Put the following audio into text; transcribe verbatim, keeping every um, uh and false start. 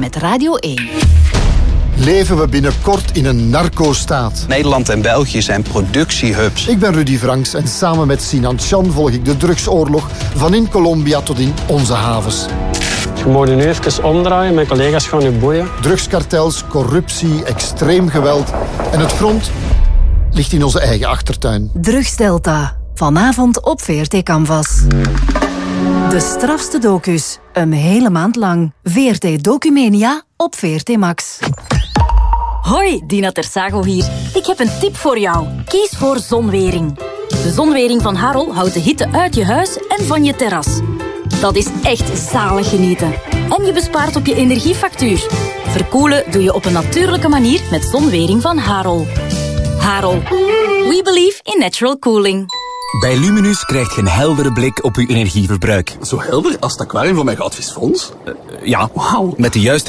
met Radio één. Leven we binnenkort in een narco-staat? Nederland en België zijn productiehubs. Ik ben Rudy Franks en samen met Sinan Chan volg ik de drugsoorlog van in Colombia tot in onze havens. Je moet je nu even omdraaien, mijn collega's gaan u boeien. Drugskartels, corruptie, extreem geweld en het front ligt in onze eigen achtertuin. Drugsdelta. Vanavond op V R T Canvas. De strafste docus. Een hele maand lang. V R T Documania op V R T Max. Hoi, Dina Tersago hier. Ik heb een tip voor jou. Kies voor zonwering. De zonwering van Harol houdt de hitte uit je huis en van je terras. Dat is echt zalig genieten. En je bespaart op je energiefactuur. Verkoelen doe je op een natuurlijke manier met zonwering van Harol. Harol. We believe in natural cooling. Bij Luminus krijg je een heldere blik op uw energieverbruik. Zo helder als het aquarium van mijn goudvisfonds? Uh, ja, wow. Met de juiste